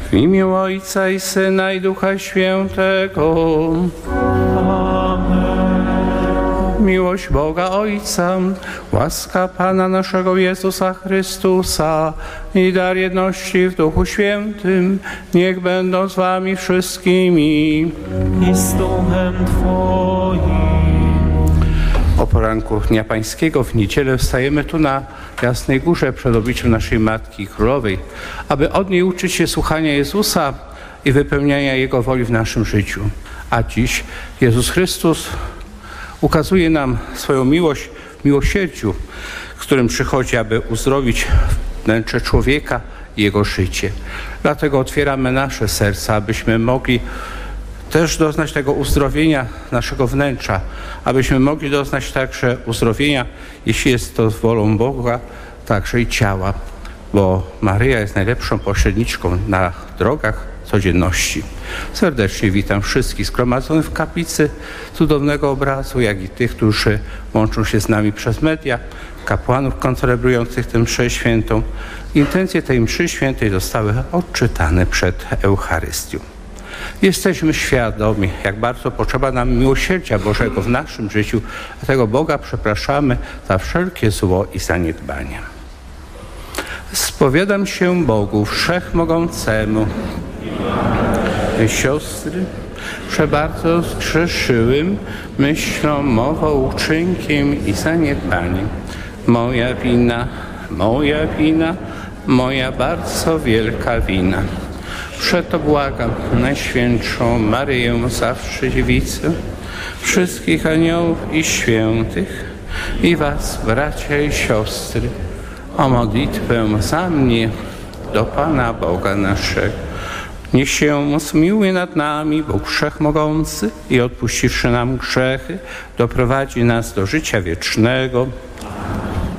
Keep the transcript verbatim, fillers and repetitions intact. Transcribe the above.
W imię Ojca i Syna i Ducha Świętego. Miłość Boga Ojca, łaska Pana naszego Jezusa Chrystusa i dar jedności w Duchu Świętym niech będą z wami wszystkimi. I z Duchem Twoim. O poranku Dnia Pańskiego w niedzielę wstajemy tu na Jasnej Górze przed obliczem naszej Matki Królowej, aby od niej uczyć się słuchania Jezusa i wypełniania Jego woli w naszym życiu. A dziś Jezus Chrystus ukazuje nam swoją miłość w miłosierdziu, z którym przychodzi, aby uzdrowić wnętrze człowieka i jego życie. Dlatego otwieramy nasze serca, abyśmy mogli też doznać tego uzdrowienia naszego wnętrza, abyśmy mogli doznać także uzdrowienia, jeśli jest to wolą Boga, także i ciała, bo Maryja jest najlepszą pośredniczką na drogach codzienności. Serdecznie witam wszystkich zgromadzonych w kaplicy cudownego obrazu, jak i tych, którzy łączą się z nami przez media, kapłanów koncelebrujących tę mszę świętą. Intencje tej mszy świętej zostały odczytane przed Eucharystią. Jesteśmy świadomi, jak bardzo potrzeba nam miłosierdzia Bożego w naszym życiu, dlatego Boga przepraszamy za wszelkie zło i zaniedbania. Spowiadam się Bogu Wszechmogącemu. Siostry, przebardzo zgrzeszyłem myślą, mową, uczynkiem i zaniedbaniem. Moja wina, moja wina, moja bardzo wielka wina. Przeto błagam Najświętszą Maryję, zawsze Dziewicę, wszystkich aniołów i świętych i was, bracia i siostry, o modlitwę za mnie do Pana Boga naszego. Niech się zmiłuje nad nami Bóg Wszechmogący i odpuściwszy nam grzechy, doprowadzi nas do życia wiecznego.